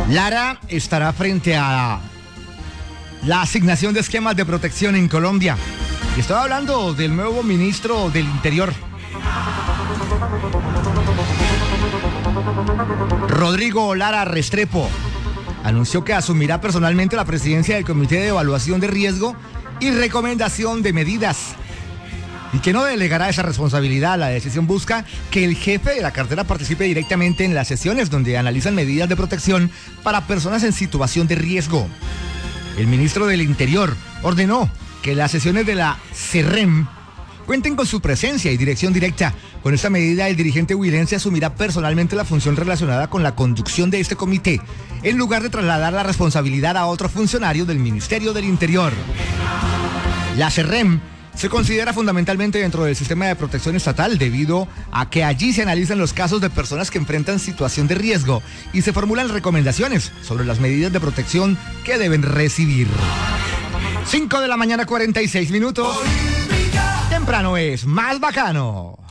Lara estará frente a la asignación de esquemas de protección en Colombia. Y estoy hablando del nuevo ministro del Interior, Rodrigo Lara Restrepo. Anunció que asumirá personalmente la presidencia del Comité de Evaluación de Riesgo y Recomendación de Medidas, y que no delegará esa responsabilidad. La decisión busca que el jefe de la cartera participe directamente en las sesiones donde analizan medidas de protección para personas en situación de riesgo. El ministro del Interior ordenó que las sesiones de la CERREM cuenten con su presencia y dirección directa. Con esta medida, el dirigente huilense asumirá personalmente la función relacionada con la conducción de este comité, en lugar de trasladar la responsabilidad a otro funcionario del Ministerio del Interior. La CERREM se considera fundamentalmente dentro del sistema de protección estatal debido a que allí se analizan los casos de personas que enfrentan situación de riesgo y se formulan recomendaciones sobre las medidas de protección que deben recibir. 5 de la mañana, 46 minutos. Temprano es más bacano.